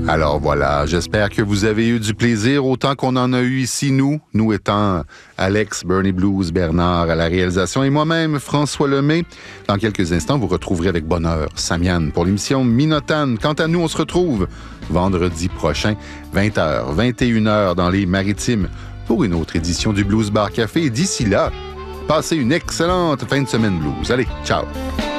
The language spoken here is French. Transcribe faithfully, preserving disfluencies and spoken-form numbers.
Alors voilà, j'espère que vous avez eu du plaisir autant qu'on en a eu ici, nous, nous étant Alex, Bernie Blues, Bernard à la réalisation et moi-même, François Lemay. Dans quelques instants, vous retrouverez avec bonheur Samiane pour l'émission Minotane. Quant à nous, on se retrouve vendredi prochain, vingt heures, vingt et une heures dans les Maritimes pour une autre édition du Blues Bar Café. Et d'ici là, passez une excellente fin de semaine blues. Allez, ciao!